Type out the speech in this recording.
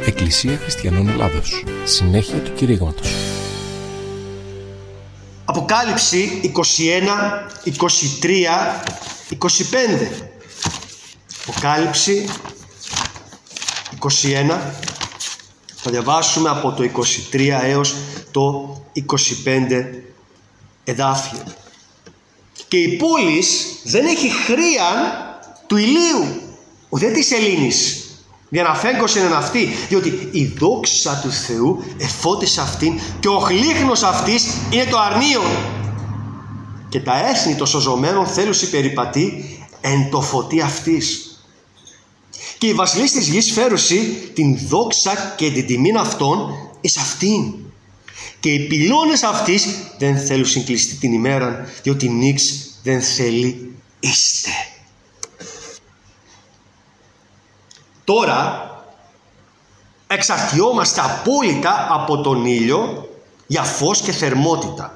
Εκκλησία Χριστιανών Ελλάδος. Συνέχεια του κηρύγματος. Αποκάλυψη 21, 23, 25. Αποκάλυψη 21. Θα διαβάσουμε από το 23 έως το 25 εδάφιο. Και η πόλης δεν έχει χρείαν του ηλίου, ουδέ της σελήνης, για να φέγγωσεν εν αυτή, διότι η δόξα του Θεού εφώτισε αυτήν και ο γλύχνος αυτής είναι το αρνείο. Και τα έθνη των σωζωμένων θέλουσι περιπατεί εν το φωτί αυτής. Και οι βασιλείς της γης φέρουσι την δόξα και την τιμήν αυτών εις αυτήν. Και οι πυλώνες αυτής δεν θέλουν συγκλειστεί την ημέραν, διότι νίξ δεν θέλει είστε. Τώρα εξαρτιόμαστε απόλυτα από τον ήλιο για φως και θερμότητα.